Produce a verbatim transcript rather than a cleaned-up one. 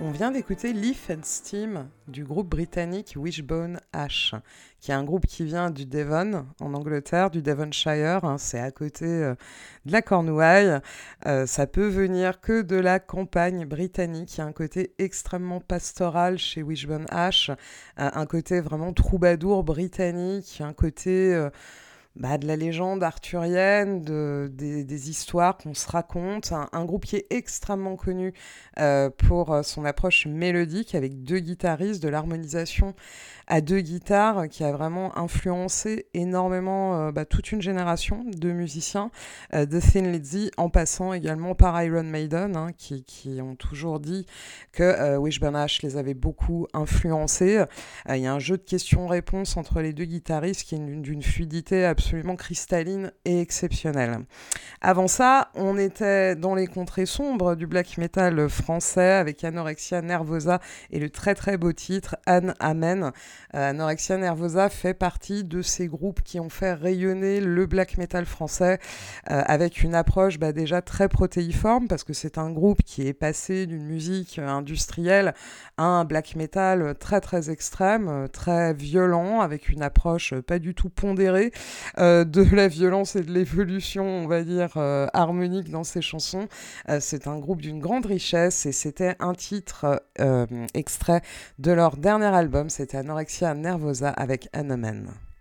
On vient d'écouter Leaf and Steam du groupe britannique Wishbone Ash, qui est un groupe qui vient du Devon, en Angleterre, du Devonshire, hein, c'est à côté euh, de la Cornouaille. Euh, ça peut venir que de la campagne britannique. Il y a un côté extrêmement pastoral chez Wishbone Ash, euh, un côté vraiment troubadour britannique, un côté... euh, bah, de la légende arthurienne, de, des, des histoires qu'on se raconte. Un, un groupe qui est extrêmement connu euh, pour son approche mélodique avec deux guitaristes, de l'harmonisation à deux guitares, qui a vraiment influencé énormément euh, bah, toute une génération de musiciens, euh, de Thin Lizzy, en passant également par Iron Maiden, hein, qui, qui ont toujours dit que euh, Wishbone Ash les avait beaucoup influencés. Il euh, y a un jeu de questions-réponses entre les deux guitaristes qui est d'une, d'une fluidité absolument cristalline et exceptionnelle. Avant ça, on était dans les contrées sombres du black metal français avec Anorexia Nervosa et le très très beau titre Anne Amen. Euh, Anorexia Nervosa fait partie de ces groupes qui ont fait rayonner le black metal français euh, avec une approche bah, déjà très protéiforme, parce que c'est un groupe qui est passé d'une musique industrielle à un black metal très très extrême, très violent, avec une approche pas du tout pondérée euh, de la violence et de l'évolution, on va dire, euh, harmonique dans ses chansons. Euh, c'est un groupe d'une grande richesse et c'était un titre euh, extrait de leur dernier album, c'était Anorexia Nervosa avec Anomen.